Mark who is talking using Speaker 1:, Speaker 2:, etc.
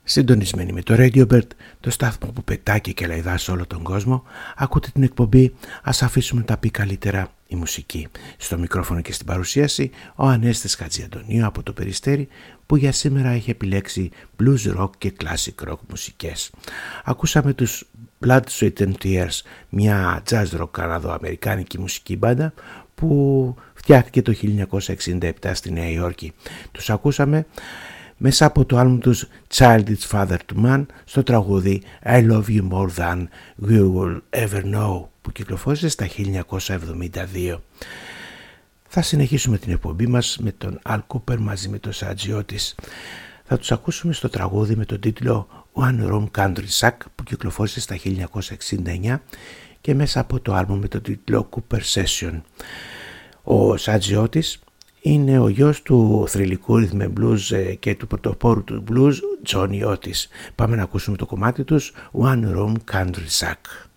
Speaker 1: Συντονισμένοι με το RadioBird, το σταθμό που πετά και κελαϊδά σε όλο τον κόσμο, ακούτε την εκπομπή «Ας αφήσουμε τα πει καλύτερα η μουσική». Στο μικρόφωνο και στην παρουσίαση, ο Ανέστης Χατζιαντονίου από το Περιστέρι, που για σήμερα έχει επιλέξει blues rock και classic rock μουσικές. Ακούσαμε τους Blood, Sweat and Tears, μια jazz rock καναδοαμερικάνικη μουσική μπάντα που φτιάχτηκε το 1967 στη Νέα Υόρκη. Τους ακούσαμε μέσα από το άλμπουμ τους Child is Father to Man στο τραγούδι I Love You More Than We Will Ever Know, που κυκλοφόρησε στα 1972. Θα συνεχίσουμε την εκπομπή μας με τον Al Cooper μαζί με τον Σατζιώτης. Θα τους ακούσουμε στο τραγούδι με τον τίτλο One Room Country Shack που κυκλοφόρησε στα 1969 και μέσα από το άλμπουμ με τον τίτλο Cooper Session. Ο Σατζιώτης είναι ο γιος του θρυλικού rhythm and blues και του πρωτοπόρου του blues Johnny Otis. Πάμε να ακούσουμε το κομμάτι τους One Room Country Shack.